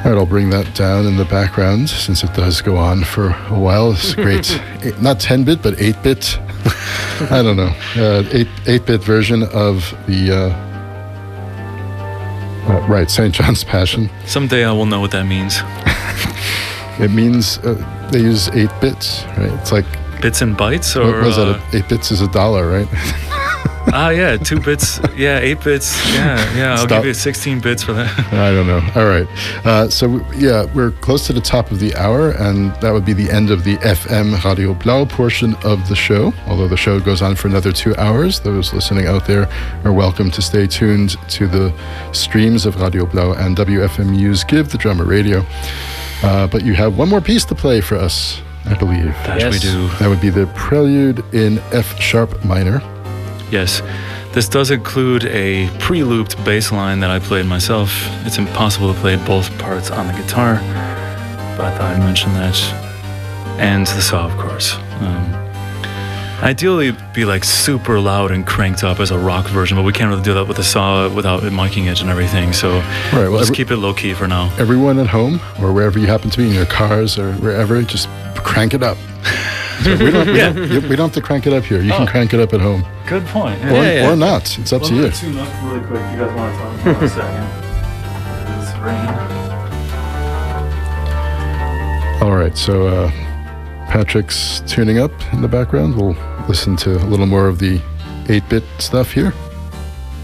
All right, I'll bring that down in the background since it does go on for a while. It's great, not 10-bit, but 8-bit. I don't know, 8-bit version of the, right, St. John's Passion. Someday I will know what that means. It means they use 8 bits, right? It's like... Bits and bytes? Or what was that? 8 bits is $1, right? Yeah, 2 bits. Yeah, 8 bits. Yeah. I'll give you 16 bits for that. I don't know. All right. So, we're close to the top of the hour, and that would be the end of the FM Radio Blau portion of the show. Although the show goes on for another 2 hours, those listening out there are welcome to stay tuned to the streams of Radio Blau and WFMU's Give the Drummer Radio. But you have one more piece to play for us, I believe. Yes, we do. That would be the Prelude in F-sharp minor. Yes, this does include a pre-looped bass line that I played myself. It's impossible to play both parts on the guitar, but I thought I'd mention that. And the saw, of course. Ideally, it'd be like super loud and cranked up as a rock version, but we can't really do that with the saw without miking it and everything, so we'll just keep it low-key for now. Everyone at home, or wherever you happen to be, in your cars or wherever, just crank it up. So we don't have to crank it up here. You can crank it up at home. Good point. Or not. It's up to you. Tune up really quick. You guys want to talk for a second? It's rain. All right. So Patrick's tuning up in the background. We'll listen to a little more of the 8-bit stuff here.